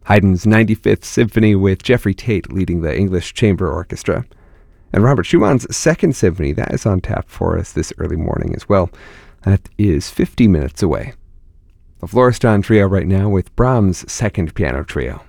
Haydn's 95th Symphony with Jeffrey Tate leading the English Chamber Orchestra. And Robert Schumann's Second Symphony, that is on tap for us this early morning as well. That is 50 minutes away. The Florestan Trio right now with Brahms' Second Piano Trio.